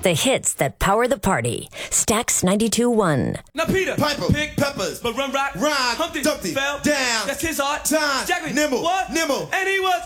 The hits that power the party. Stax 92.1. Now Peter, Piper, pick peppers, but run rock, rhyme, Humpty, Dumpty, fell down, That's his art. time, Jackie, nimble, what? nimble. And he was